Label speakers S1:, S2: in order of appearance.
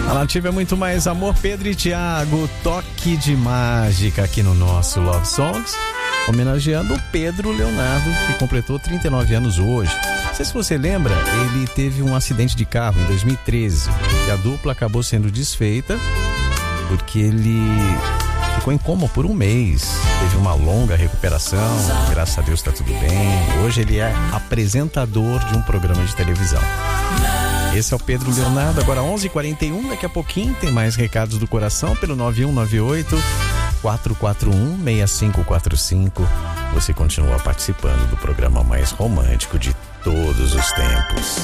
S1: A Nativa é muito mais amor. Pedro e Thiago, toque de mágica aqui no nosso Love Songs, homenageando o Pedro Leonardo, que completou 39 anos hoje. Não sei se você lembra, ele teve um acidente de carro em 2013 e a dupla acabou sendo desfeita porque ele ficou em coma por um mês, teve uma longa recuperação, graças a Deus está tudo bem. Hoje ele é apresentador de um programa de televisão. Esse é o Pedro Leonardo. Agora 11h41, daqui a pouquinho tem mais recados do coração pelo 9198-441-6545. Você continua participando do programa mais romântico de todos os tempos.